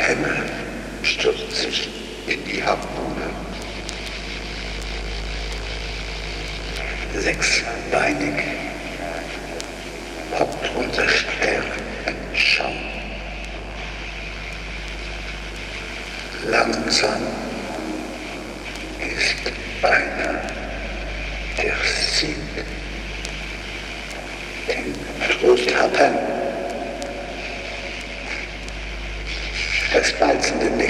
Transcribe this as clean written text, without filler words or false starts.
Hämme stürzt sich in die Harpune. Sechsbeinig hockt unser Sternenschaum. Langsam ist einer, der sieht den Toten, das balzende